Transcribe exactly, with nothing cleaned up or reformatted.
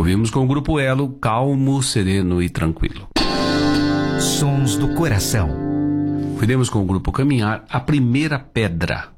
Ouvimos com o Grupo Elo, Calmo, Sereno e Tranquilo. Sons do Coração. Ouvimos com o Grupo Caminhar, A Primeira Pedra.